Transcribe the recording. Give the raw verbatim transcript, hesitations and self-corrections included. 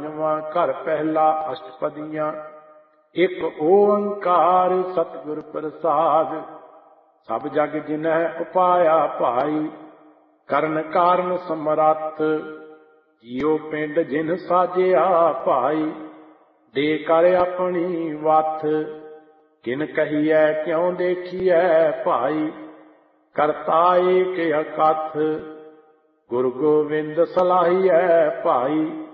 ਪੰਜਵਾਂ ਘਰ ਪਹਿਲਾ ਅਸ਼ਟਪਦੀਆਂ। ਇੱਕ ਓੰਕਾਰ ਸਤਿਗੁਰ ਪ੍ਰਸਾਦ, ਸਭ ਜਗ ਜਿਨਹਿ ਉਪਾਇਆ ਭਾਈ। ਕਰਨ ਕਾਰਨ ਸਮਰੱਥ, ਜੀਉ ਪਿੰਡ ਜਿਨ ਸਾਜਿਆ ਭਾਈ। ਦੇ ਕਰ ਆਪਣੀ ਵੱਥ, ਕਿਨ ਕਹੀਐ ਕਿਉ ਦੇਖੀਐ ਭਾਈ। ਕਰਤਾ ਏਕ ਅਕਥ, ਗੁਰ ਗੋਬਿੰਦ ਸਲਾਹੀਐ ਭਾਈ।